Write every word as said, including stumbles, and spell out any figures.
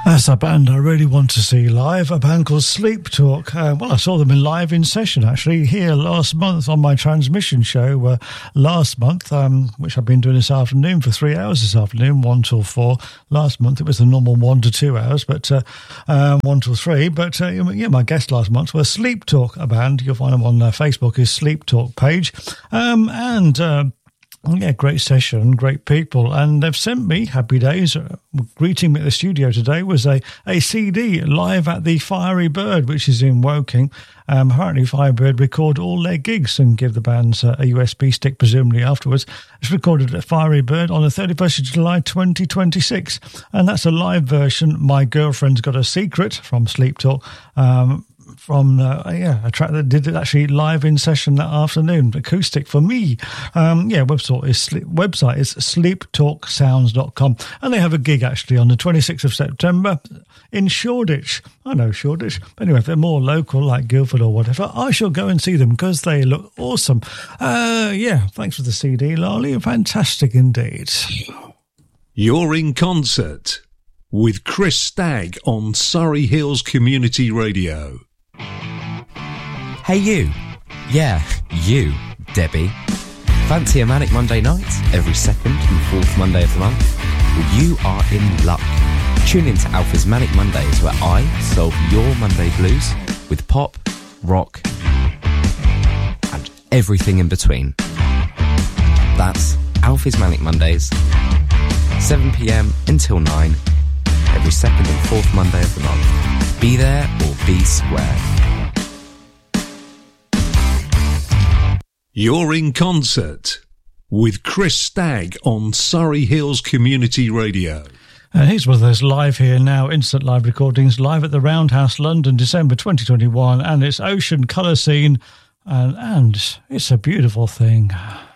That's a band I really want to see live, a band called Sleep Talk. Uh, well, I saw them in live in session, actually, here last month on my transmission show uh, last month, um, which I've been doing this afternoon for three hours this afternoon, one till four. Last month it was the normal one to two hours, but uh, um, one till three. But uh, yeah, my guest last month was Sleep Talk, a band. You'll find them on uh, Facebook, his Sleep Talk page. Um, and... Uh, Yeah, great session, great people. And they've sent me, happy days, uh, greeting me at the studio today was a, a C D live at the Fiery Bird, which is in Woking. Um, apparently Fiery Bird record all their gigs and give the bands uh, a U S B stick, presumably afterwards. It's recorded at Fiery Bird on the thirty-first of July twenty twenty-six. And that's a live version, My Girlfriend's Got a Secret, from Sleep Talk. Um, from, uh, yeah, a track that did it actually live in session that afternoon, acoustic for me. Um, yeah, website is, sleep, website is sleep talk sounds dot com, and they have a gig actually on the twenty-sixth of September in Shoreditch. I know Shoreditch, but anyway, if they're more local, like Guildford or whatever, I shall go and see them because they look awesome. Uh, yeah, thanks for the C D, Lolly. Fantastic indeed. You're in concert with Chris Stagg on Surrey Hills Community Radio. Hey you, yeah, you, Debbie. Fancy a Manic Monday night every second and fourth Monday of the month? Well, you are in luck. Tune in to Alpha's Manic Mondays, where I solve your Monday blues with pop, rock, and everything in between. That's Alpha's Manic Mondays, seven p.m. until nine, every second and fourth Monday of the month. Be there or be square. You're in concert with Chris Stagg on Surrey Hills Community Radio. And here's one of those live here now, instant live recordings, live at the Roundhouse, London, December twenty twenty-one, and it's Ocean Colour Scene, and, and it's a beautiful thing.